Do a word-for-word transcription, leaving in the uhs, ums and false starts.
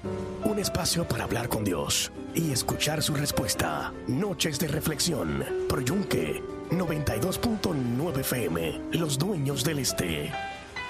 Un espacio para hablar con Dios y escuchar su respuesta. Noches de reflexión por Yunque noventa y dos punto nueve F M. Los dueños del este.